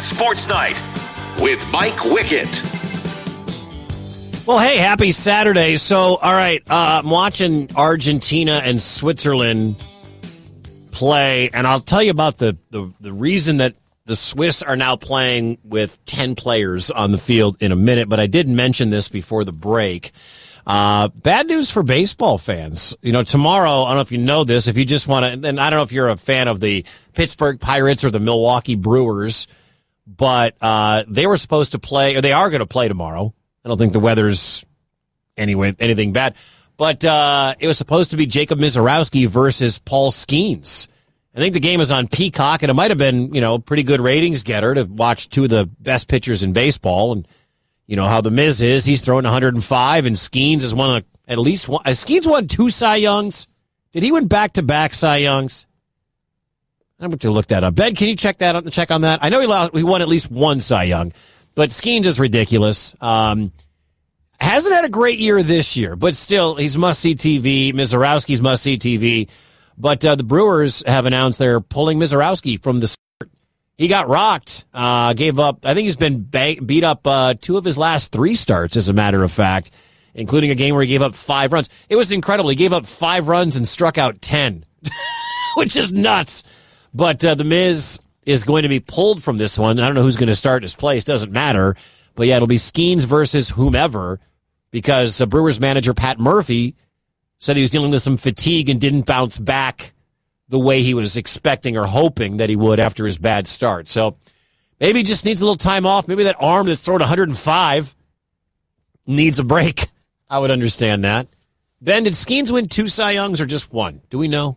Sports Night with Mike Wickett. Well, hey, happy Saturday. So, all right, I'm watching Argentina and Switzerland play, and I'll tell you about the reason that the Swiss are now playing with 10 players on the field in a minute, but I did mention this before the break. Bad news for baseball fans. You know, tomorrow, I don't know if you know this, if you just want to, and I don't know if you're a fan of the Pittsburgh Pirates or the Milwaukee Brewers, but they were supposed to play, or they are going to play tomorrow. I don't think the weather's anything bad. But it was supposed to be Jacob Misiorowski versus Paul Skeens. I think the game is on Peacock, and it might have been, pretty good ratings getter to watch two of the best pitchers in baseball. And you know how the Miz is. He's throwing 105, and Skeens is one of at least one. Skeens won 2 Cy Youngs. Did he win back-to-back Cy Youngs? I'm going to look that up. Ben, can you check on that? I know he won at least 1 Cy Young. But Skeens is ridiculous. Hasn't had a great year this year, but still, he's must-see TV. Misiorowski's must-see TV. But the Brewers have announced they're pulling Misiorowski from the start. He got rocked, gave up. I think he's been beat up 2 of his last 3 starts, as a matter of fact, including a game where he gave up 5 runs. It was incredible. He gave up 5 runs and struck out 10, which is nuts. But the Miz is going to be pulled from this one. I don't know who's going to start in his place. Doesn't matter. But yeah, it'll be Skeens versus whomever, because Brewers manager Pat Murphy said he was dealing with some fatigue and didn't bounce back the way he was expecting or hoping that he would after his bad start. So maybe he just needs a little time off. Maybe that arm that's throwing 105 needs a break. I would understand that. Ben, did Skeens win 2 Cy Youngs or just 1? Do we know?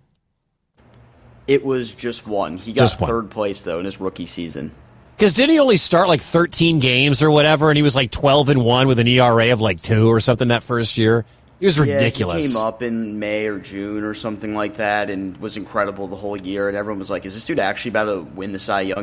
It was just 1. He got third place, though, in his rookie season. Because didn't he only start like 13 games or whatever, and he was like 12-1 with an ERA of like 2 or something that first year? He was ridiculous. He came up in May or June or something like that and was incredible the whole year, and everyone was like, is this dude actually about to win the Cy Young